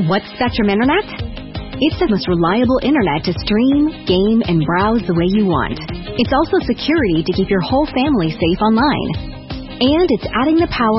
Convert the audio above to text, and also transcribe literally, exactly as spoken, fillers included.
What's Spectrum Internet? It's the most reliable internet to stream, game, and browse the way you want. It's also security to keep your whole family safe online. And it's adding the power